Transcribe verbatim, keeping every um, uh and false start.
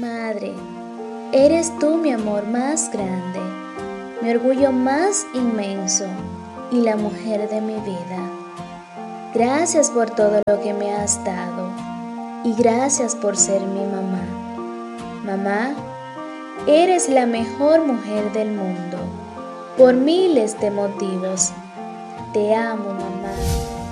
Madre, eres tú mi amor más grande, mi orgullo más inmenso y la mujer de mi vida. Gracias por todo lo que me has dado y gracias por ser mi mamá. Mamá, eres la mejor mujer del mundo, por miles de motivos. Te amo, mamá.